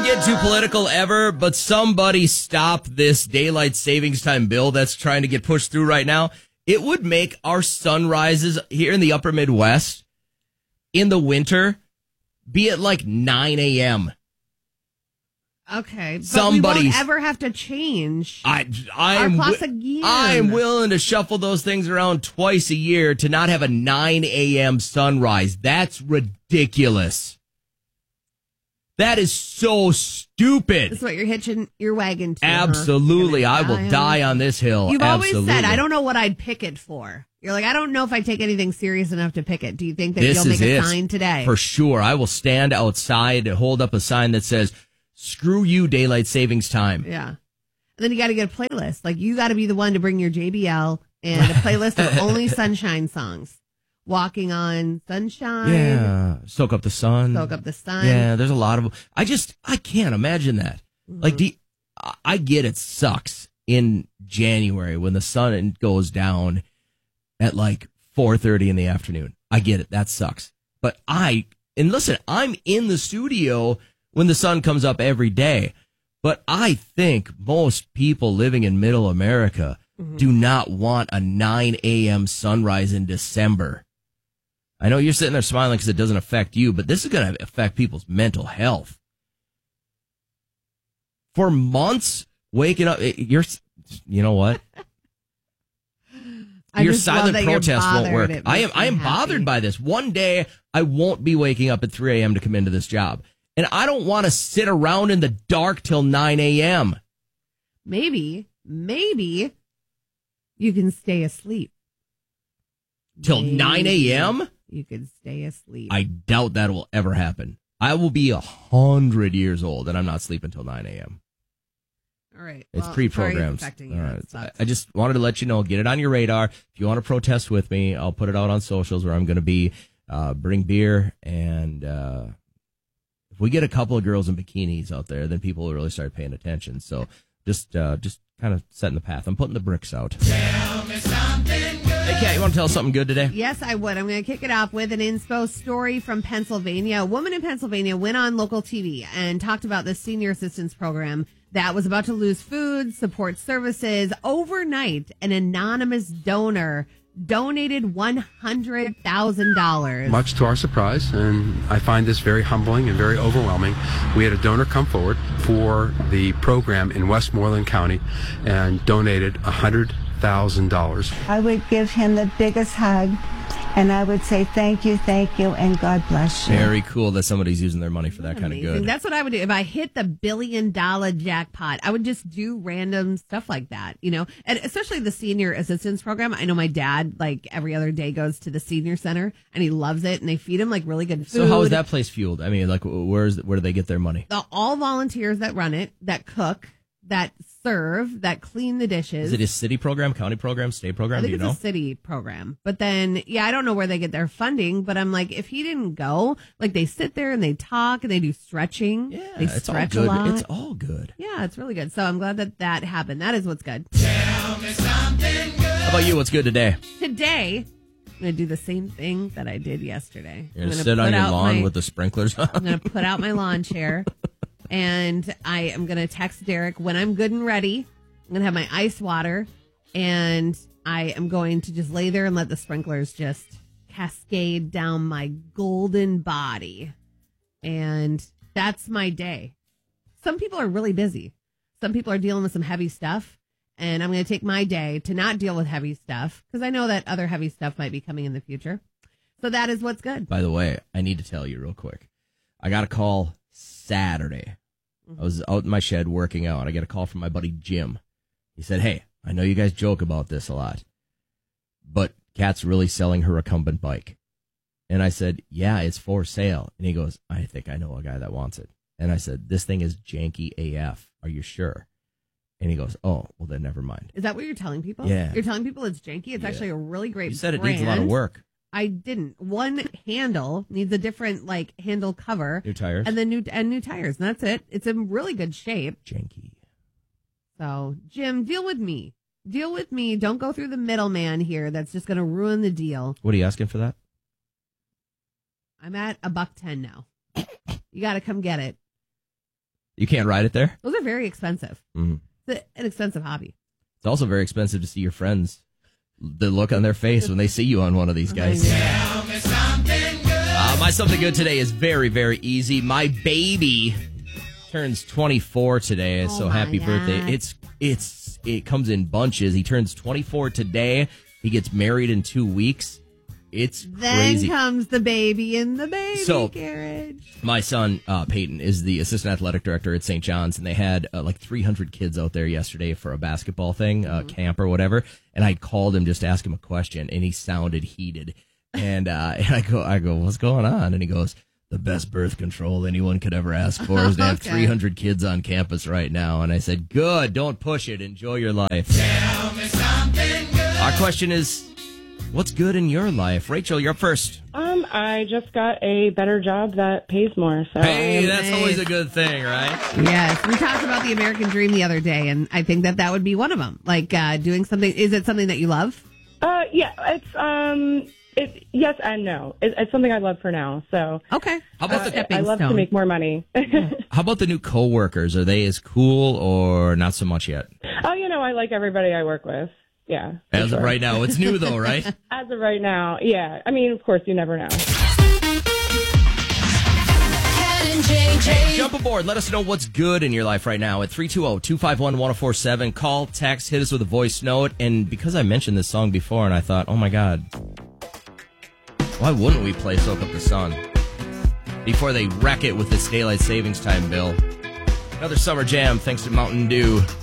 get too political ever, but somebody stop this daylight savings time bill that's trying to get pushed through right now. It would make our sunrises here in the upper Midwest in the winter be at like 9 a.m. Okay, but we won't ever have to change our clocks again. I am willing to shuffle those things around twice a year to not have a 9 a.m. sunrise. That's ridiculous. That is so stupid. That's what you're hitching your wagon to. Absolutely. I will die on this hill. You've always said, I don't know what I'd pick it for. You're like, I don't know if I take anything serious enough to pick it. Do you think that you'll make a sign today? For sure. I will stand outside and hold up a sign that says, screw you, daylight savings time. Yeah. And then you got to get a playlist. Like, you got to be the one to bring your JBL and a playlist of only sunshine songs. Walking on Sunshine. Yeah. Soak Up the Sun. Soak Up the Sun. Yeah, there's a lot of... I can't imagine that. Mm-hmm. Like, I get it sucks in January when the sun goes down at like 4:30 in the afternoon. I get it. That sucks. But listen, I'm in the studio when the sun comes up every day. But I think most people living in middle America do not want a 9 a.m. sunrise in December. I know you're sitting there smiling because it doesn't affect you, but this is going to affect people's mental health. For months, waking up, you know what? Your silent protest won't work. I am bothered by this. One day, I won't be waking up at 3 a.m. to come into this job. And I don't want to sit around in the dark till 9 a.m. Maybe you can stay asleep. Till 9 a.m.? You could stay asleep. I doubt that will ever happen. I will be 100 years old and I'm not sleeping till 9 a.m. All right. It's pre-programmed. All right. I just wanted to let you know, get it on your radar. If you want to protest with me, I'll put it out on socials where I'm going to be, bring beer. And if we get a couple of girls in bikinis out there, then people will really start paying attention. So just kind of setting the path. I'm putting the bricks out. Tell me something good. Hey, Kat, you want to tell us something good today? Yes, I would. I'm going to kick it off with an inspo story from Pennsylvania. A woman in Pennsylvania went on local TV and talked about this senior assistance program that was about to lose food, support services. Overnight, an anonymous donor donated $100,000. Much to our surprise, and I find this very humbling and very overwhelming, we had a donor come forward for the program in Westmoreland County and donated $100,000. I would give him the biggest hug, and I would say thank you, and God bless you. Very cool that somebody's using their money for that kind of good. That's what I would do. If I hit the $1 billion jackpot, I would just do random stuff like that, you know, and especially the senior assistance program. I know my dad, like every other day, goes to the senior center and he loves it, and they feed him like really good food. So how is that place fueled? I mean, like where do they get their money? All volunteers that run it, that cook, that serve, that clean the dishes. Is it a city program, county program, state program? I think it's a city program. But then, I don't know where they get their funding, but I'm like, if he didn't go, like they sit there and they talk and they do stretching. Yeah, they stretch a lot. It's all good. Yeah, it's really good. So I'm glad that happened. That is what's good. Tell me something good. How about you? What's good today? Today, I'm going to do the same thing that I did yesterday. You're going to sit on your lawn with the sprinklers on? I'm going to put out my lawn chair. And I am going to text Derek when I'm good and ready. I'm going to have my ice water, and I am going to just lay there and let the sprinklers just cascade down my golden body. And that's my day. Some people are really busy. Some people are dealing with some heavy stuff. And I'm going to take my day to not deal with heavy stuff because I know that other heavy stuff might be coming in the future. So that is what's good. By the way, I need to tell you real quick. I got a call Saturday. I was out in my shed working out. I get a call from my buddy Jim. He said, hey, I know you guys joke about this a lot, but Kat's really selling her recumbent bike. And I said, yeah, it's for sale. And he goes, I think I know a guy that wants it. And I said, this thing is janky AF. Are you sure? And he goes, oh, well, then never mind. Is that what you're telling people? Yeah. You're telling people it's janky? It's actually a really great You said it brand. needs a lot of work. I didn't. One handle needs a different handle cover. New tires. And then new tires. And that's it. It's in really good shape. Janky. So, Jim, deal with me. Deal with me. Don't go through the middleman here. That's just going to ruin the deal. What are you asking for that? I'm at $110 now. You got to come get it. You can't ride it there? Those are very expensive. Mhm. It's an expensive hobby. It's also very expensive to see your friends. The look on their face when they see you on one of these guys. Tell me something good. My something good today is very, very easy. My baby turns 24 today, Oh so my happy birthday. God. It comes in bunches. He turns 24 today. He gets married in 2 weeks. It's Then crazy. comes the baby in the baby carriage. My son, Peyton, is the assistant athletic director at St. John's, and they had like 300 kids out there yesterday for a basketball thing, camp or whatever. And I called him just to ask him a question, and he sounded heated. And I go, what's going on? And he goes, the best birth control anyone could ever ask for is to have Okay. 300 kids on campus right now. And I said, good, don't push it. Enjoy your life. Tell me something good. Our question is, what's good in your life? Rachel, you're up first. I just got a better job that pays more. So Hey, that's nice. always a good thing, right? Yes, we talked about the American dream the other day, and I think that would be one of them. Like doing something. Is it something that you love? yeah, it's yes and no. It's something I love for now. So Okay. How about the stepping I love stone. to make more money. How about the new coworkers? Are they as cool or not so much yet? I like everybody I work with. Yeah. for As of sure. right now, it's new though, right? As of right now, yeah. I mean, of course, you never know. Cat and JJ. Jump aboard. Let us know what's good in your life right now at 320-251-1047. Call, text, hit us with a voice note. And because I mentioned this song before and I thought, oh my God, why wouldn't we play Soak Up the Sun before they wreck it with this daylight savings time bill? Another summer jam thanks to Mountain Dew.